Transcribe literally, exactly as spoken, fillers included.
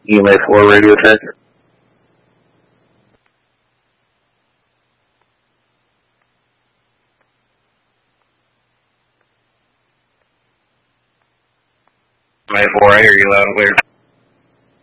E M A four radio check. E M A four, I hear you loud and clear.